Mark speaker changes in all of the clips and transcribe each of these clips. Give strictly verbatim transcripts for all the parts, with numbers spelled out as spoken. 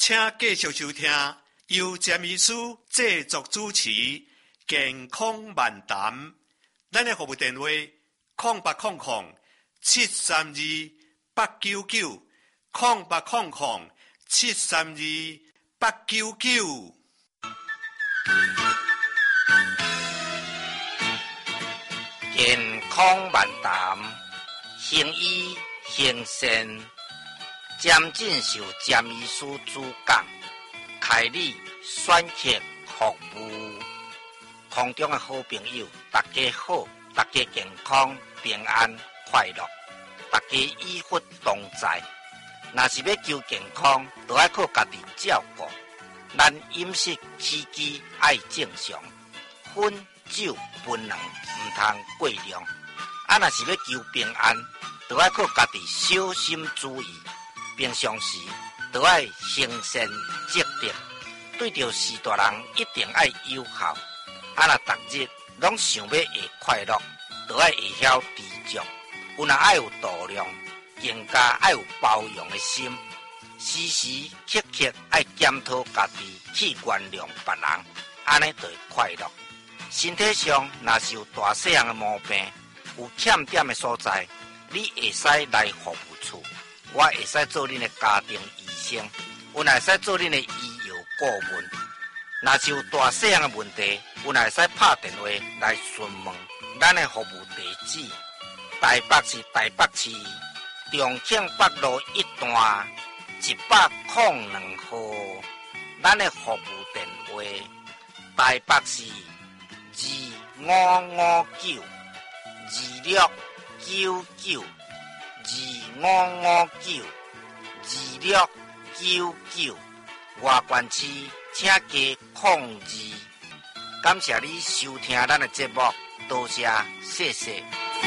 Speaker 1: 请继续收听由詹医师制作主持健康漫谈。咱的服务电话零八空空七三二八九九零八空空七三二八九九。
Speaker 2: 健康漫谈，行医行善，渐进受詹医师主讲，开立选择服务。空中的好朋友，大家好，大家健康平安快乐，大家医福同在。若是要求健康，就要靠家己照顾。咱饮食起居爱正常，薰酒槟榔唔通过量。啊，若是要求平安，就要靠家己小心注意。平常时就要行善积德，对着士大人一定要友好。啊，若逐日拢想要会快乐，就要会晓知足。有若爱有度量，更加爱有包容的心。时时刻刻爱检讨家己，去原谅别人，安尼就会快乐。身体上若是有大细样的毛病，有欠点的所在，你会使来服务处，我会使做恁的家庭医生，我会使做恁的医药顾问。若是有大细样的问题，我会使拍电话来询问。咱的服务地址：台北市台北市重庆北路一段一百零两号。咱的服务电话：台北市二五五九二六九九二五五九二六九九。外县市请加控制。感谢你收听咱的节目，多谢，谢谢。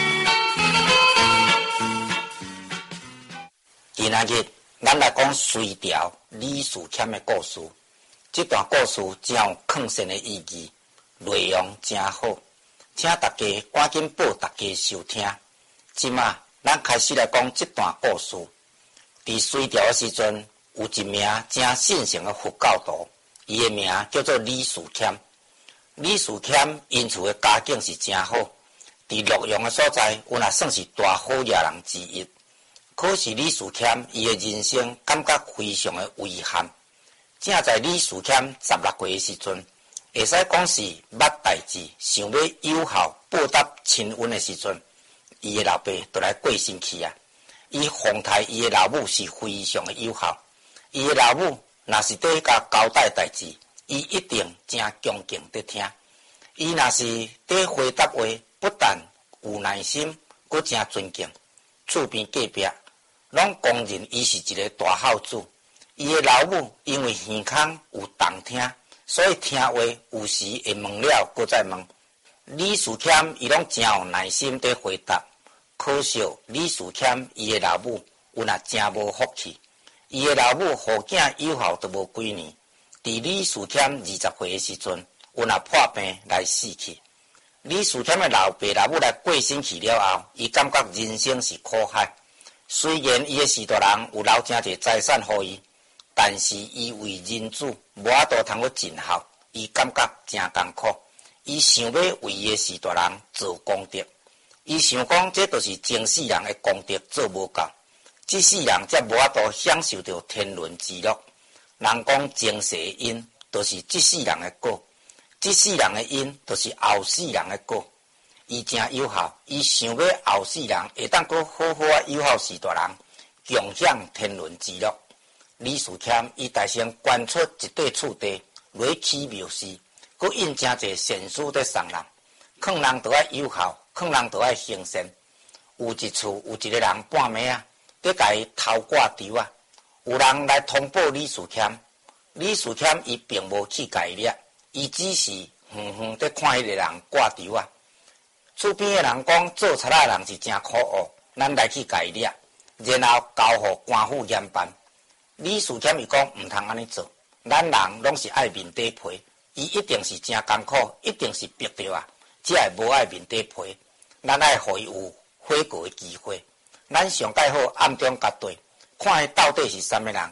Speaker 2: 今仔日咱来讲隋朝李士谦的故事。这段故事真有抗性的意义，内容真好，请大家赶紧报大家收听。即马咱开始来讲这段故事。伫隋朝的时阵，有一名真信诚的佛教徒，伊的名叫做李士谦。李士谦因厝的家境是真好，伫洛阳的所在，有若算是大好野人之一。可是李士谦伊的人生感觉非常的遗憾。正在李士谦十六岁的时阵，会使讲是捌代志，想要友好报答亲恩的时阵，伊的老爸就来过身去啊。伊奉台伊的老母是非常的友好。伊的老母若是对甲交代代志，伊一定真恭敬地听。伊若是对回答话，不但有耐心，阁真尊敬。厝边隔壁拢公认伊是一个大孝子。伊的老母因为耳孔有动听，所以听话有时会问了阁再问。李士谦伊拢真有耐心地回答。可惜李士谦伊的老母有若真无福气。伊的老母护囝友好都无几年，伫李士谦二十岁的时阵，有若破病来死去。李士谦的老爸老母来过身去了后，伊感觉人生是苦海。虽然伊的士大人有留真侪财产予伊，但是伊为人子无法度通去尽孝，伊感觉真艰苦。伊想要为伊的士大人做功德，伊想讲这就是前世人的功德做无够。这世人才无法度享受到天伦之乐。人讲前世的因，就是这世人的果；这世人的因，就是后世人的果。伊真友好，伊想要后世人会当阁好好啊友好士大人，共享天伦之乐。李士谦伊大声捐出一块厝地，来起庙寺，阁印真侪善书在送人。劝人都爱友好，劝人都爱行善。有一厝有一个人半暝啊，在甲伊偷挂丢啊，有人来通报李士谦，李士谦伊并无去甲伊掠，伊只是远远在看迄个人挂丢啊。厝边的人讲做贼仔人是真可恶，咱来去甲伊掠，然后交互官府严办。李士谦伊讲毋通安尼做，咱人拢是爱面底皮，伊一定是真艰苦，一定是逼着啊，只会无爱面底皮，咱爱互伊有悔过的机会。咱上盖好暗中甲对，看伊到底是啥物人。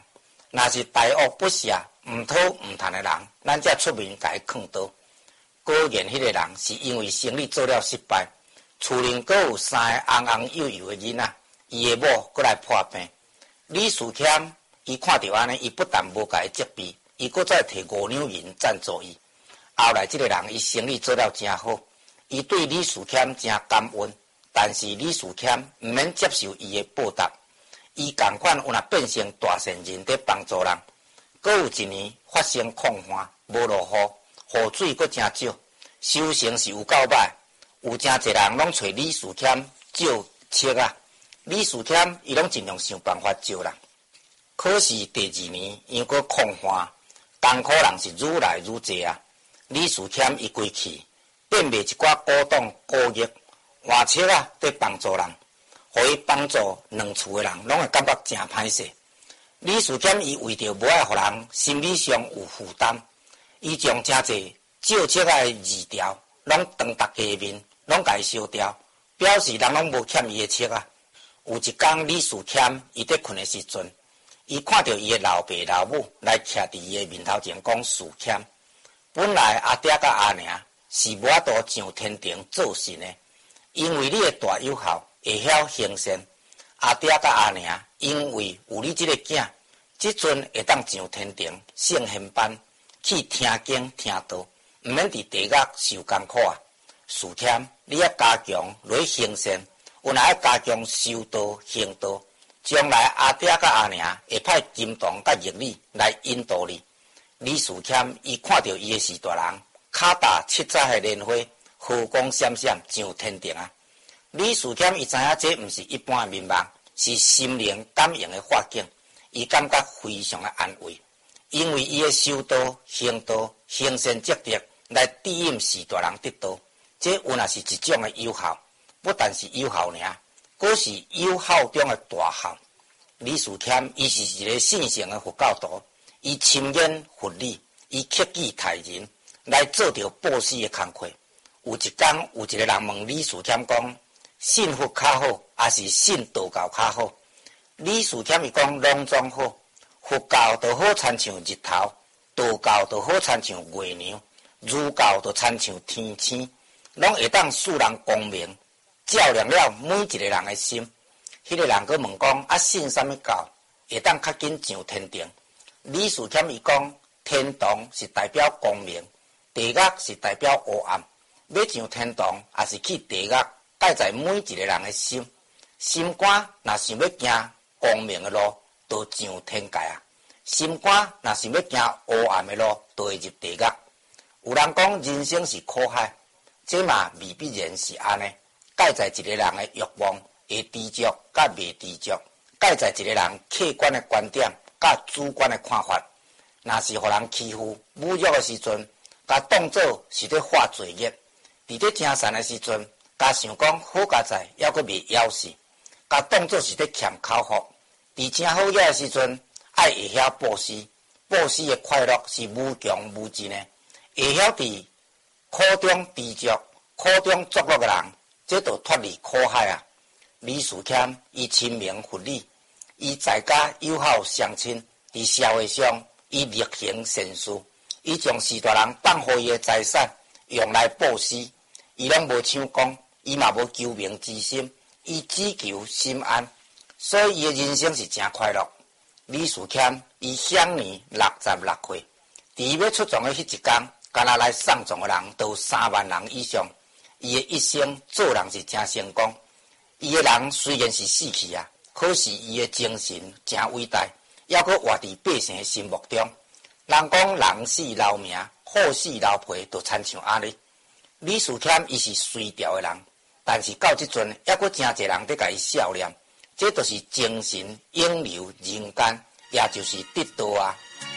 Speaker 2: 若是大恶不赦、毋讨毋趁的人，咱才出面甲伊囥倒。果然，迄个人是因为生理做了失败，厝内阁有三个红红幼幼的囡仔，伊的某阁来破病。李树谦伊看到安尼，伊不但无甲伊责备，伊阁再摕五两银赞助伊。后来，即个人伊生意做了真好，伊对李树谦真感恩。但是李树谦毋免接受伊的报答，伊共款有若变成大善人伫帮助人。阁有一年发生抗旱，无落雨，雨水阁真少，收成是有够歹。有真侪人拢找李树谦借切啊，李树谦伊拢尽量想办法借人。可是第二年因阁抗旱，艰苦人是愈来愈济啊。李树谦伊归去，变卖一寡古董古玉。换切啊，伫帮助人，互伊帮助两厝诶人，拢会感觉真歹势。李树谦伊为着无爱互人心理上有负担，伊将真侪借切啊诶字条，拢当大家面，拢甲伊烧掉，表示人拢无欠伊诶切啊。有一天，李树谦伊伫困诶时阵，伊看到伊诶老爸老母来徛伫伊诶面头前讲树谦。本来阿爹甲阿娘是无法度上天庭做神诶。因为你的大有效会晓行善，阿爹甲阿娘因为有你这个囝，即阵会当上天庭圣贤班去听经听道，毋免伫地狱受艰苦啊。树谦，你要加强落行善，有若要加强修道行道，将来阿爹甲阿娘会派金童甲玉女来引导你。李树谦伊看到伊的是大人，脚踏七彩的莲花。和光闪闪上天庭啊！李树谦伊知影这毋是一般的面貌，是心灵感应的化境，伊感觉非常的安慰，因为伊的修道、行道、行善积德来指引士大人得道，这有若是一种的有效，不但是有效尔，佫是有效中的大效。李树谦伊是一个信诚的佛教徒，伊深研佛理，伊克己待人，来做着布施的工课。有一天，有一个人问李树谦讲：信佛较好，还是信道教较好？李树谦伊讲两种好，佛教就好亲像日头，道教就好亲像月亮，儒教就亲像天星，拢会当使人光明，照亮了每一个人的心。迄、那个人佫问讲：啊，信什么教会当较紧上天庭？李树谦伊讲：天堂是代表光明，地狱是代表黑暗。要上天堂，也是去地狱，盖在每一个人的心。心肝若想要行光明的路，就上天界啊；心肝若想要行黑暗的路，就会入地狱。有人讲人生是苦海，这嘛未必然是安尼。盖在一个人的欲望会知足，甲未知足；盖在一个人客观的观点，甲主观的看法。若是互人欺负、侮辱的时阵，甲当作是咧犯罪业。伫咧正善的时阵，甲想讲好佳哉，还阁未枵死，甲当作是咧欠口福。伫正好嘢的时阵，爱会晓布施，布施的快乐是无穷无尽的。会晓伫苦中知足、苦中作乐的人，这就脱离苦海啊！李树谦伊亲明佛理，伊在家友好乡亲，伫社会上伊力行善事，伊将士大人放互伊的财产用来布施。伊拢无抢功，伊嘛无求名之心，伊只求心安，所以伊的人生是真快乐。李树谦伊享年六十六岁，伫要出葬的迄一天，敢若来送葬的人都有三万人以上。伊的一生做人是真成功。伊的人虽然是死去啊，可是伊的精神真伟大，还阁活伫百姓的心目中。人讲人死留名，祸死留皮，就亲像安尼。李树谦伊是衰调的人，但是到即阵还阁真侪人伫甲伊笑念，这就是精神永留人间，也就是得道啊。